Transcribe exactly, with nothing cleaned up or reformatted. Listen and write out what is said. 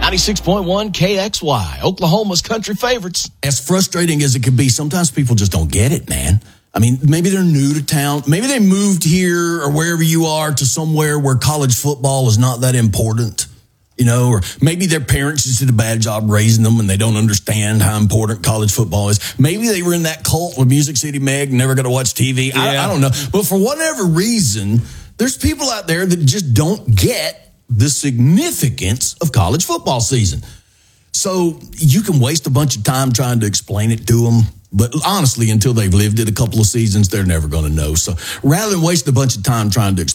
ninety-six point one K X Y, Oklahoma's country favorites. As frustrating as it could be, sometimes people just don't get it, man. I mean, maybe they're new to town. Maybe they moved here or wherever you are to somewhere where college football is not that important, you know, or maybe their parents just did a bad job raising them and they don't understand how important college football is. Maybe they were in that cult with Music City Meg and never got to watch T V. Yeah. I, I don't know. But for whatever reason, there's people out there that just don't get the significance of college football season. So you can waste a bunch of time trying to explain it to them. But honestly, until they've lived it a couple of seasons, they're never going to know. So rather than waste a bunch of time trying to explain